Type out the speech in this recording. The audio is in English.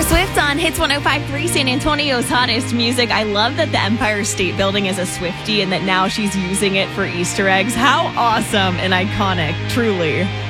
Swift on Hits 105.3, San Antonio's hottest music. I love that the Empire State Building is a Swiftie and that now she's using it for Easter eggs. How awesome and iconic, truly.